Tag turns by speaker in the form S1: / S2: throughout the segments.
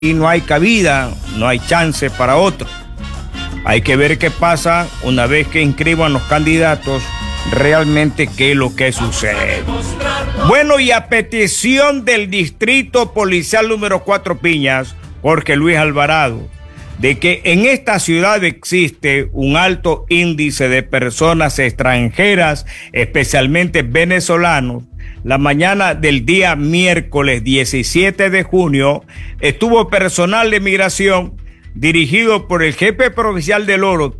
S1: y no hay cabida, no hay chance para otro. Hay que ver qué pasa una vez que inscriban los candidatos, realmente qué es lo que sucede. Bueno, y a petición del Distrito Policial número 4 Piñas, Jorge Luis Alvarado, de que en esta ciudad existe un alto índice de personas extranjeras, especialmente venezolanos, la mañana del día miércoles 17 de junio estuvo personal de migración dirigido por el jefe provincial del Oro,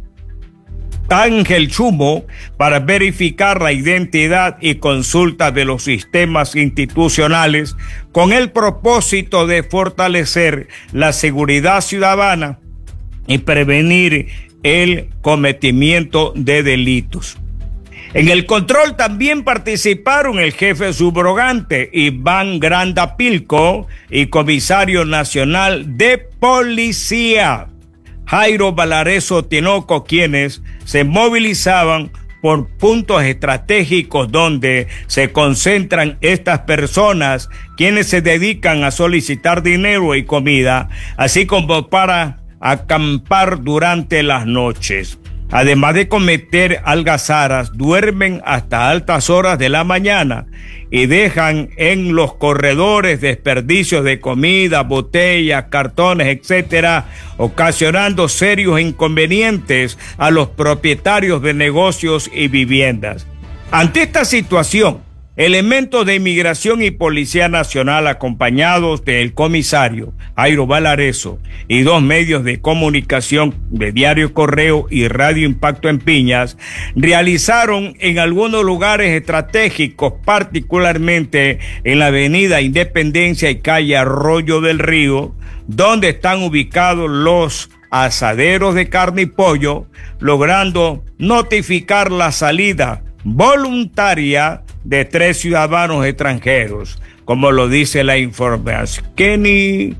S1: Ángel Chumo, para verificar la identidad y consulta de los sistemas institucionales con el propósito de fortalecer la seguridad ciudadana y prevenir el cometimiento de delitos. En el control también participaron el jefe subrogante Iván Grandapilco y comisario nacional de policía Jairo Valareso Tinoco, quienes se movilizaban por puntos estratégicos donde se concentran estas personas, quienes se dedican a solicitar dinero y comida, así como para acampar durante las noches. Además de cometer algazaras, duermen hasta altas horas de la mañana y dejan en los corredores desperdicios de comida, botellas, cartones, etcétera, ocasionando serios inconvenientes a los propietarios de negocios y viviendas. Ante esta situación, elementos de Inmigración y Policía Nacional, acompañados del comisario Jairo Valareso y 2 medios de comunicación de Diario Correo y Radio Impacto en Piñas, realizaron en algunos lugares estratégicos, particularmente en la avenida Independencia y calle Arroyo del Río, donde están ubicados los asaderos de carne y pollo, logrando notificar la salida voluntaria de 3 ciudadanos extranjeros, como lo dice la información: Kenny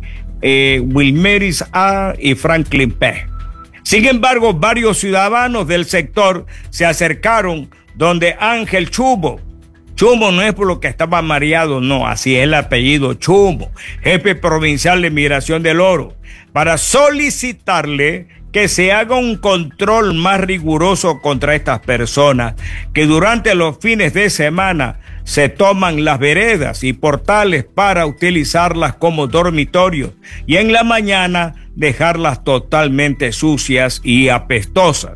S1: Wilmeris A. y Franklin P. Sin embargo, varios ciudadanos del sector se acercaron donde Ángel Chumo no es por lo que estaba mareado, no, así es el apellido, Chumo, jefe provincial de Migración del Oro, para solicitarle que se haga un control más riguroso contra estas personas que durante los fines de semana se toman las veredas y portales para utilizarlas como dormitorios y en la mañana dejarlas totalmente sucias y apestosas.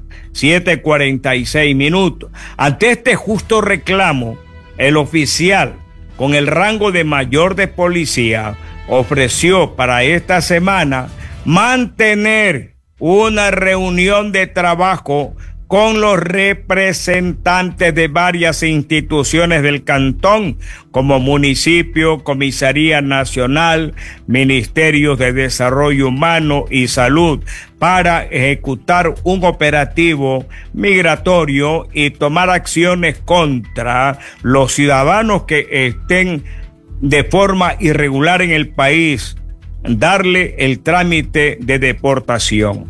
S1: 7:46. Ante este justo reclamo, el oficial con el rango de mayor de policía ofreció para esta semana mantener una reunión de trabajo con los representantes de varias instituciones del cantón, como municipio, Comisaría Nacional, Ministerios de Desarrollo Humano y Salud, para ejecutar un operativo migratorio y tomar acciones contra los ciudadanos que estén de forma irregular en el país, darle el trámite de deportación.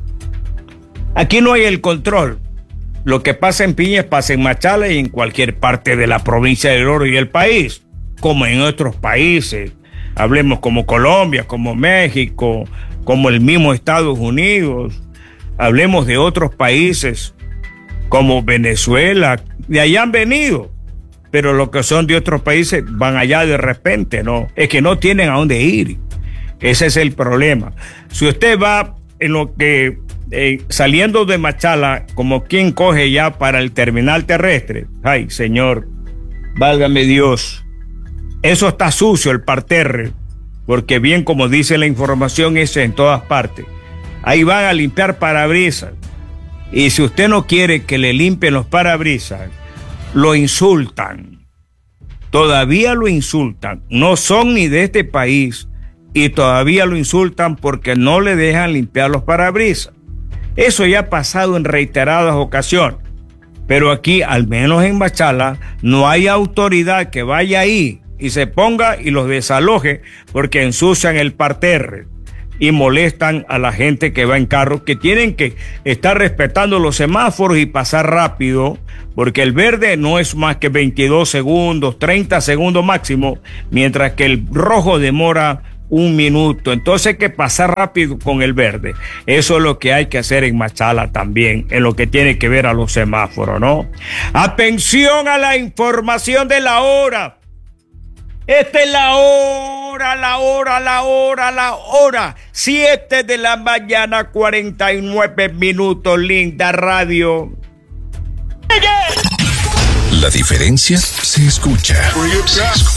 S1: Aquí no hay el control. Lo que pasa en Piñas pasa en Machala y en cualquier parte de la provincia del Oro y el país, como en otros países. Hablemos como Colombia, como México, como el mismo Estados Unidos. Hablemos de otros países como Venezuela. De allá han venido, pero los que son de otros países van allá de repente, ¿no? Es que no tienen a dónde ir. Ese es el problema. Si usted va en lo que saliendo de Machala, como quien coge ya para el terminal terrestre, ay señor, válgame Dios, eso está sucio, el parterre, porque bien como dice la información, es en todas partes. Ahí van a limpiar parabrisas, y si usted no quiere que le limpien los parabrisas, lo insultan, todavía lo insultan, no son ni de este país, y todavía lo insultan porque no le dejan limpiar los parabrisas. Eso ya ha pasado en reiteradas ocasiones, pero aquí, al menos en Machala, no hay autoridad que vaya ahí y se ponga y los desaloje porque ensucian el parterre y molestan a la gente que va en carro, que tienen que estar respetando los semáforos y pasar rápido, porque el verde no es más que 22 segundos, 30 segundos máximo, mientras que el rojo demora 1 minuto. Entonces hay que pasar rápido con el verde. Eso es lo que hay que hacer en Machala también, en lo que tiene que ver a los semáforos, ¿no? Atención a la información de la hora. Esta es la hora. 7 de la mañana, 49 minutos, linda radio.
S2: La diferencia se escucha.